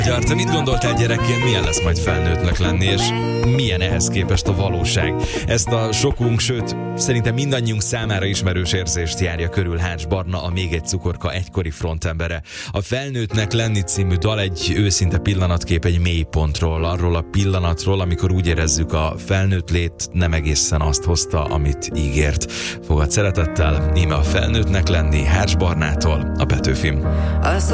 Te mit gondoltál gyerekként, milyen lesz majd felnőttnek lenni, és milyen ehhez képest a valóság? Ezt a sokunk, sőt, szerintem mindannyiunk számára ismerős érzést járja körül Hács Barna, a Még egy cukorka egykori frontembere. A Felnőttnek lenni című dal egy őszinte pillanatkép egy mélypontról, arról a pillanatról, amikor úgy érezzük, a felnőtt lét nem egészen azt hozta, amit ígért. Fogad szeretettel, íme a Felnőttnek lenni Hács Barnától, a Petőfim.